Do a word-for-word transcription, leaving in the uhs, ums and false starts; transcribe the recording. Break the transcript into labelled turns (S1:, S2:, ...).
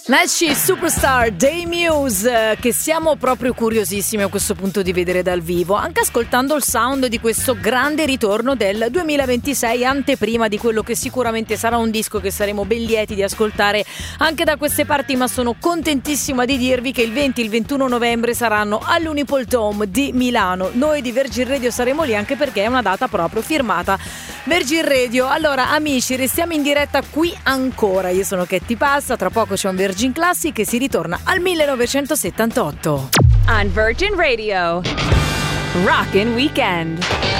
S1: Messi Superstar dei Muse, che siamo proprio curiosissimi a questo punto di vedere dal vivo, anche ascoltando il sound di questo grande ritorno del duemilaventisei, anteprima di quello che sicuramente sarà un disco che saremo ben lieti di ascoltare anche da queste parti, ma sono contentissima di dirvi che il venti e il ventuno novembre saranno all'Unipol Dome di Milano. Noi di Virgin Radio saremo lì, anche perché è una data proprio firmata Virgin Radio. Allora amici, restiamo in diretta qui ancora. Io sono Ketty Passa, tra poco c'è un Virgin Classic e si ritorna al millenovecentosettantotto.
S2: On Virgin Radio, Rockin' Weekend.